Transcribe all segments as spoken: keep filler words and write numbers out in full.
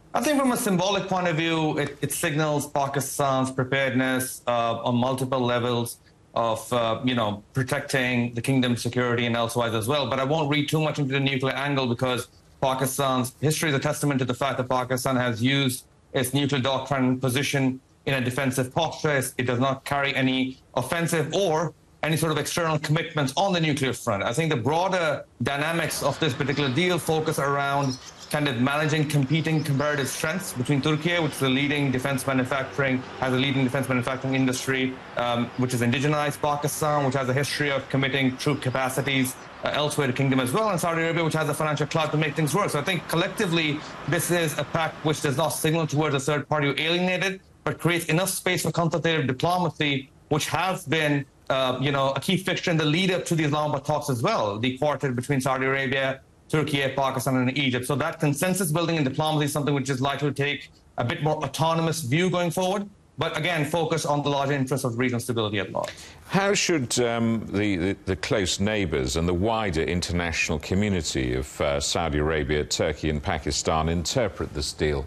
I think from a symbolic point of view, it, it signals Pakistan's preparedness uh, on multiple levels of, uh, you know, protecting the kingdom's security and elsewise as well. But I won't read too much into the nuclear angle because Pakistan's history is a testament to the fact that Pakistan has used its nuclear doctrine position in a defensive posture. It does not carry any offensive or any sort of external commitments on the nuclear front. I think the broader dynamics of this particular deal focus around kind of managing competing comparative strengths between Turkey, which is a leading defense manufacturing, has a leading defense manufacturing industry, um, which is indigenized Pakistan, which has a history of committing troop capacities uh, elsewhere to kingdom as well, and Saudi Arabia, which has the financial clout to make things work. So I think collectively, this is a pact which does not signal towards a third party alienated, but creates enough space for consultative diplomacy, which has been uh, you know, a key fixture in the lead up to the Islamabad talks as well, the quartet between Saudi Arabia, Turkey, Pakistan, and Egypt. So that consensus building in diplomacy is something which is likely to take a bit more autonomous view going forward, but again, focus on the larger interests of regional stability at large. How should um, the, the, the close neighbours and the wider international community of uh, Saudi Arabia, Turkey and Pakistan interpret this deal?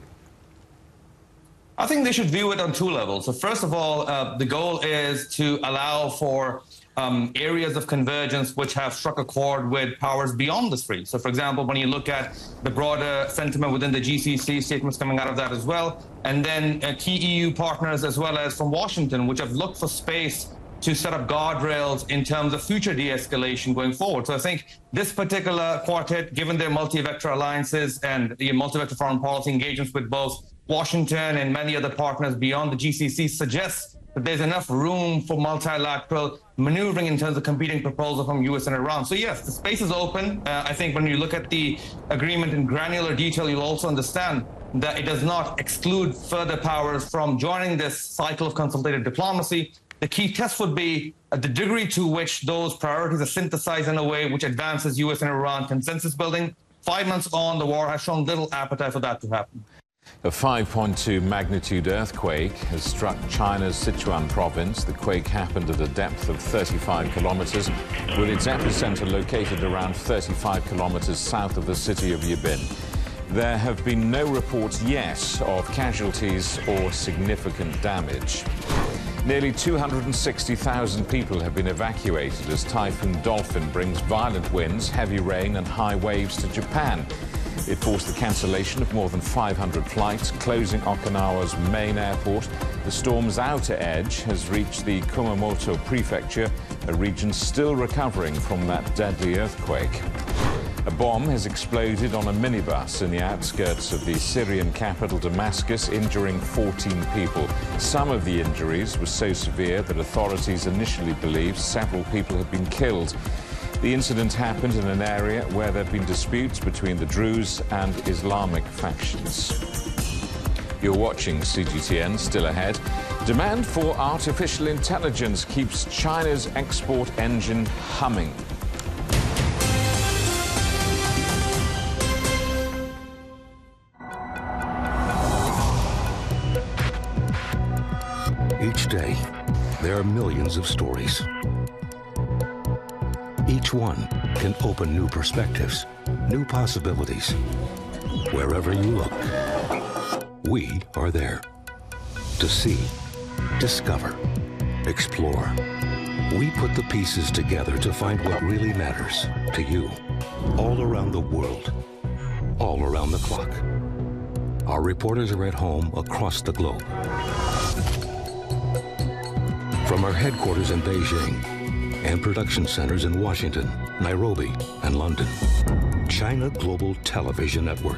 I think they should view it on two levels. So first of all, uh, the goal is to allow for Um, areas of convergence which have struck a chord with powers beyond the strait. So, for example, when you look at the broader sentiment within the G C C, statements coming out of that as well, and then uh, key E U partners as well as from Washington, which have looked for space to set up guardrails in terms of future de-escalation going forward. So I think this particular quartet, given their multi-vector alliances and the multi-vector foreign policy engagements with both Washington and many other partners beyond the G C C, suggests that there's enough room for multilateral maneuvering in terms of competing proposals from U S and Iran. So yes, the space is open. Uh, I think when you look at the agreement in granular detail, you'll also understand that it does not exclude further powers from joining this cycle of consultative diplomacy. The key test would be uh, the degree to which those priorities are synthesized in a way which advances U S and Iran consensus building. Five months on, the war has shown little appetite for that to happen. A five point two magnitude earthquake has struck China's Sichuan province. The quake happened at a depth of thirty-five kilometers, with its epicenter located around thirty-five kilometers south of the city of Yibin. There have been no reports yet of casualties or significant damage. Nearly two hundred sixty thousand people have been evacuated as Typhoon Dolphin brings violent winds, heavy rain and high waves to Japan. It forced the cancellation of more than five hundred flights, closing Okinawa's main airport. The storm's outer edge has reached the Kumamoto prefecture, a region still recovering from that deadly earthquake. A bomb has exploded on a minibus in the outskirts of the Syrian capital, Damascus, injuring fourteen people. Some of the injuries were so severe that authorities initially believed several people had been killed. The incident happened in an area where there have been disputes between the Druze and Islamic factions. You're watching C G T N. Still ahead. Demand for artificial intelligence keeps China's export engine humming. Each day, there are millions of stories. Each one can open new perspectives, new possibilities. Wherever you look, we are there. To see, discover, explore. We put the pieces together to find what really matters to you. All around the world, all around the clock. Our reporters are at home across the globe. From our headquarters in Beijing and production centers in Washington, Nairobi, and London, China Global Television Network.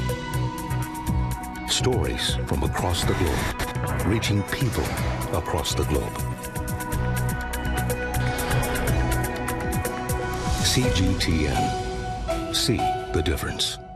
Stories from across the globe, reaching people across the globe. C G T N. See the difference.